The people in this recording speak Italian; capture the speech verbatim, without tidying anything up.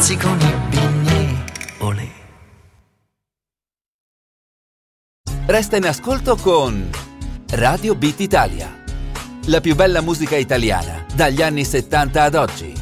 rossi con i pigni, olè. Resta in ascolto con Radio Beat Italia, la più bella musica italiana dagli anni settanta ad oggi.